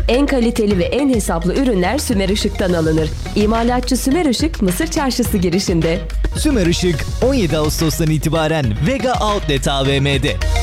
En kaliteli ve en hesaplı ürünler Sümer Işık'tan alınır. İmalatçı Sümer Işık, Mısır Çarşısı girişinde. Sümer Işık 17 Ağustos'tan itibaren Vega Outlet AVM'de.